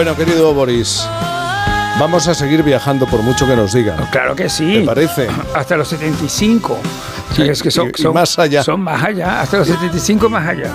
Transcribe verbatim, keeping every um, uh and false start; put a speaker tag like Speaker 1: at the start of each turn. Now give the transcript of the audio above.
Speaker 1: Bueno, querido Boris, vamos a seguir viajando por mucho que nos digan.
Speaker 2: Claro que sí.
Speaker 1: ¿Te parece?
Speaker 2: Hasta los setenta y cinco. O sea,
Speaker 1: Y-
Speaker 2: es que son,
Speaker 1: y- y
Speaker 2: son-
Speaker 1: más allá.
Speaker 2: Son más allá, hasta los setenta y cinco más allá.